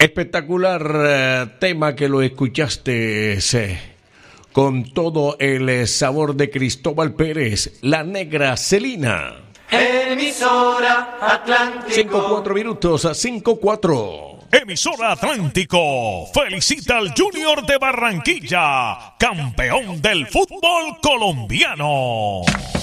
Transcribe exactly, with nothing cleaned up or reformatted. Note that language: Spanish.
Espectacular eh, tema que lo escuchaste eh, con todo el eh, sabor de Cristóbal Pérez, La Negra Celina. Emisora Atlántico. cinco cuatro minutos a cinco cuatro. Emisora Atlántico felicita al Junior de Barranquilla, campeón del fútbol colombiano.